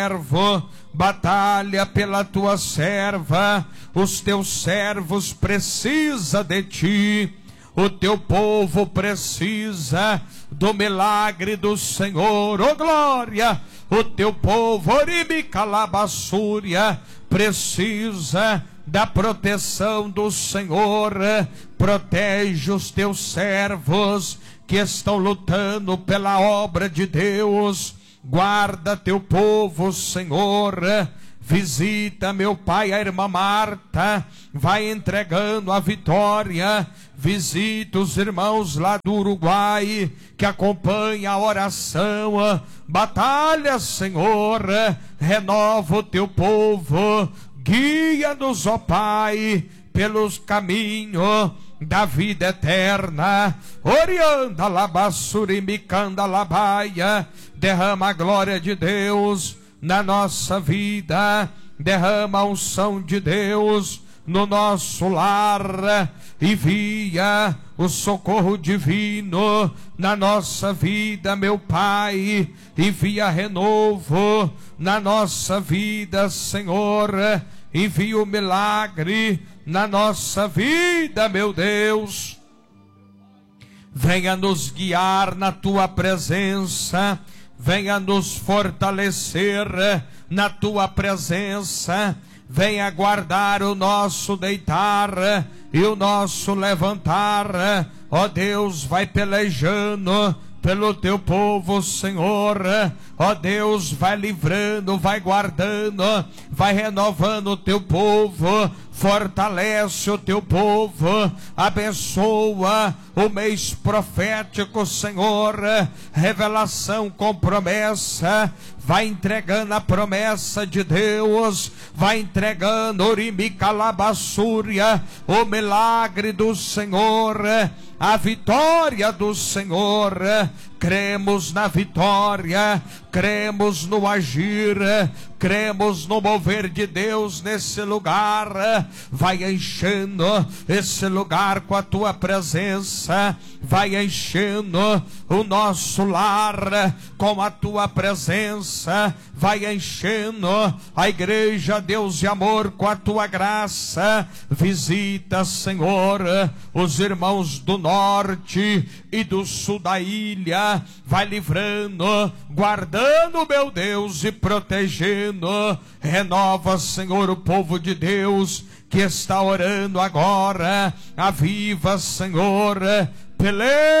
servo, batalha pela tua serva. Os teus servos precisam de ti. O teu povo precisa do milagre do Senhor. Oh glória! O teu povo, Oribicalabassúria, precisa da proteção do Senhor. Protege os teus servos que estão lutando pela obra de Deus. Guarda teu povo, Senhor. Visita, meu pai, a irmã Marta, vai entregando a vitória. Visita os irmãos lá do Uruguai, que acompanha a oração. Batalha, Senhor, renova o teu povo. Guia-nos, ó Pai, pelos caminhos da vida eterna. Orianda labassurimicanda labaia. Derrama a glória de Deus na nossa vida, derrama a unção de Deus no nosso lar, envia o socorro divino na nossa vida, meu Pai, envia renovo na nossa vida, Senhor, envia o milagre na nossa vida, meu Deus. Venha nos guiar na tua presença, venha nos fortalecer na tua presença, venha guardar o nosso deitar e o nosso levantar. Ó Deus, vai pelejando pelo teu povo, Senhor. Ó Deus, vai livrando, vai guardando, vai renovando o teu povo, fortalece o teu povo, abençoa o mês profético, Senhor. Revelação com promessa, vai entregando a promessa de Deus, vai entregando Oribicalabassúria, o milagre do Senhor, a vitória do Senhor. Cremos na vitória, cremos no agir, cremos no mover de Deus nesse lugar. Vai enchendo esse lugar com a tua presença, vai enchendo o nosso lar com a tua presença, vai enchendo a igreja, Deus e amor, com a tua graça. Visita, Senhor, os irmãos do norte e do sul da ilha, vai livrando, guardando, meu Deus, e protegendo. Renova, Senhor, o povo de Deus que está orando agora. Aviva, Senhor, peleja